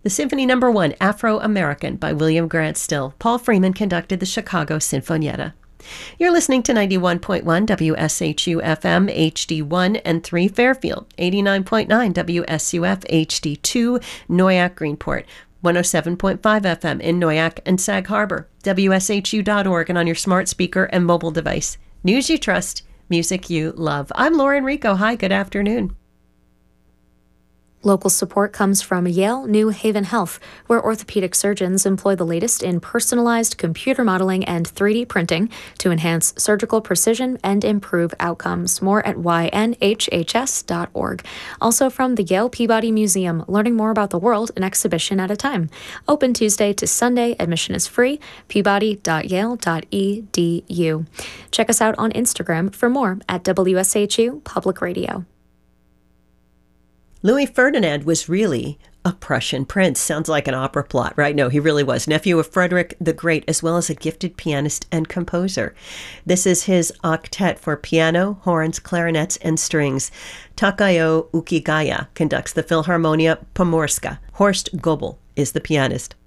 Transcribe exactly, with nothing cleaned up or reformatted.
The Symphony Number One, Afro-American by William Grant Still. Paul Freeman conducted the Chicago Sinfonietta. You're listening to ninety-one point one W S H U F M H D one and three Fairfield, eighty-nine point nine W S U F H D two Noyak Greenport, one oh seven point five F M in Noyak and Sag Harbor, W S H U dot org, and on your smart speaker and mobile device. News you trust, music you love. I'm Lauren Rico. Hi, good afternoon. Local support comes from Yale New Haven Health, where orthopedic surgeons employ the latest in personalized computer modeling and three D printing to enhance surgical precision and improve outcomes. More at Y N H H S dot org. Also from the Yale Peabody Museum, learning more about the world an exhibition at a time. Open Tuesday to Sunday, admission is free, peabody dot yale dot e d u. Check us out on Instagram for more at W S H U Public Radio. Louis Ferdinand was really a Prussian prince. Sounds like an opera plot, right? No, he really was. Nephew of Frederick the Great, as well as a gifted pianist and composer. This is his octet for piano, horns, clarinets, and strings. Takayo Ukigaya conducts the Philharmonia Pomorska. Horst Goebel is the pianist.